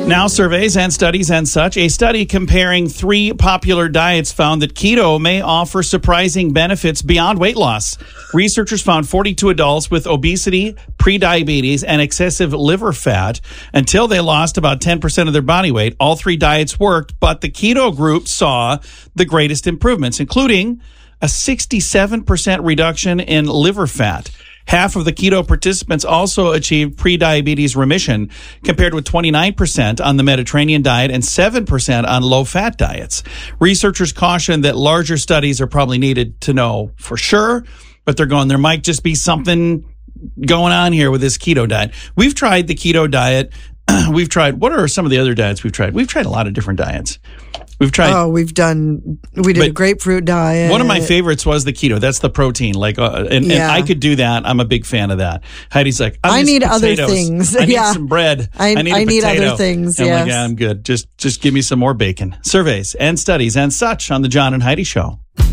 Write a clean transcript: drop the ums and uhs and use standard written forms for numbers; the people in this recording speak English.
Now, surveys and studies and such. A study comparing 3 popular diets found that keto may offer surprising benefits beyond weight loss. Researchers found 42 adults with obesity, prediabetes, and excessive liver fat. Until they lost about 10% of their body weight, all 3 diets worked, but the keto group saw the greatest improvements, including a 67% reduction in liver fat. Half of the keto participants also achieved prediabetes remission, compared with 29% on the Mediterranean diet and 7% on low-fat diets. Researchers caution that larger studies are probably needed to know for sure, but they're going, there might just be something going on here with this keto diet. We've tried the keto diet. What are some of the other diets we've tried? We've tried a lot of different diets. We did a grapefruit diet. One of my favorites was the keto. That's the protein. And I could do that. I'm a big fan of that. Heidi's like, I need other things. I need some bread. I need other things. I'm like, yeah, I'm good. Just give me some more bacon. Surveys and studies and such on the John and Heidi Show.